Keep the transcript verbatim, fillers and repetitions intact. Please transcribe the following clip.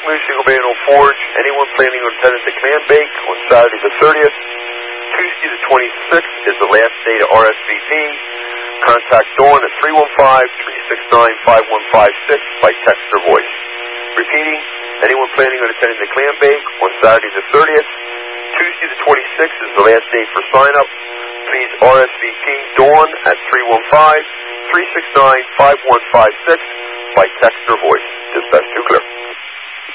Moose, Eagle Bay and Old Forge. Anyone planning on attending the Clam Bake on Saturday the thirtieth? Tuesday the twenty-sixth is the last day to R S V P. Contact Dawn at three one five, three six nine, five one five six by text or voice. Repeating, anyone planning on attending the Clam Bake on Saturday the thirtieth? Tuesday the twenty-sixth is the last day for sign-up. Please R S V P Dawn at three one five, three six nine, five one five six by text or voice. Dispatch two clear.